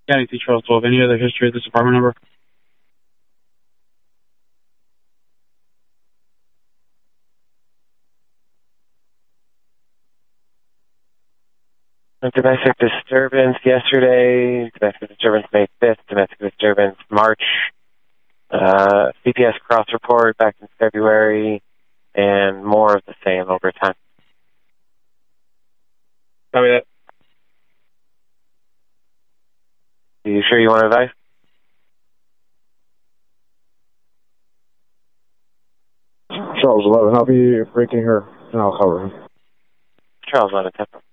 County C. Charles 12. Any other history of this apartment number? Domestic disturbance yesterday, domestic disturbance May 5th, domestic disturbance March, CPS cross report back in February, and more of the same over time. Copy that. Are you sure you want advice? Charles 11, I'll be breaking her, and I'll cover him. Charles 11, 10.